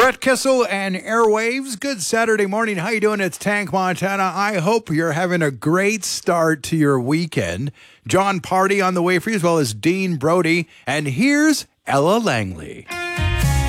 Brett Kissel and Airwaves. Good Saturday morning. How you doing? It's Tank Montana. I hope you're having a great start to your weekend. John Party on the way for you, as well as Dean Brody. And here's Ella Langley.